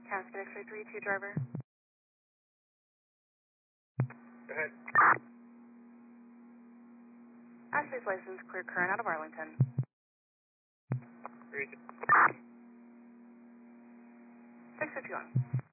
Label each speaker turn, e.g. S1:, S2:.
S1: Cascade X-ray 32 driver.
S2: Go ahead.
S1: Ashley's license, clear current out of Arlington.
S2: 32.
S1: 651.